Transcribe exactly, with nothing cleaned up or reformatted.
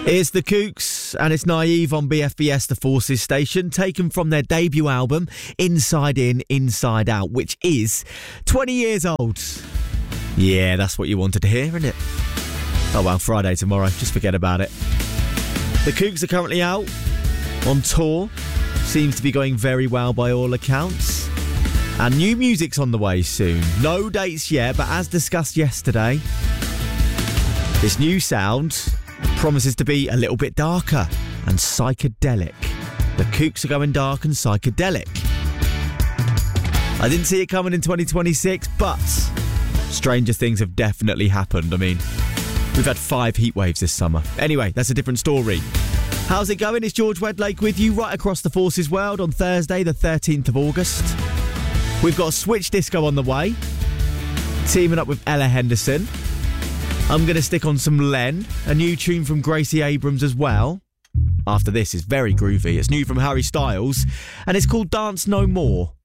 It's the Kooks and it's Naive on B F B S The Forces station, taken from their debut album Inside In, Inside Out, which is twenty years old. Yeah, that's what you wanted to hear, isn't it? Oh well, Friday tomorrow, just forget about it. The Kooks are currently out on tour, seems to be going very well by all accounts, and new music's on the way soon. No dates yet, but as discussed yesterday, this new sound promises to be a little bit darker and psychedelic. The Kooks are going dark and psychedelic. I didn't see it coming in twenty twenty-six, but stranger things have definitely happened. I mean, we've had five heat waves this summer. Anyway, that's a different story. How's it going? It's George Wedlake with you right across the Forces world on Thursday, the thirteenth of August. We've got Switch Disco on the way, teaming up with Ella Henderson. I'm going to stick on some Len, a new tune from Gracie Abrams as well. After this is very groovy. It's new from Harry Styles, and it's called Dance No More.